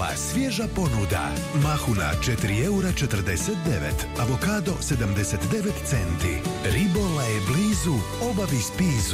Nova svježa ponuda. Mahuna 4,49 €, avokado 79 centi. Ribola je blizu, obavi spizu.